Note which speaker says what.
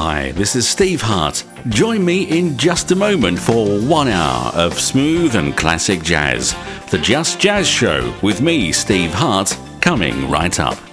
Speaker 1: Hi, this is Steve Hart. Join me in just a moment for 1 hour of smooth and classic jazz. The Just Jazz Show with me, Steve Hart, coming right up.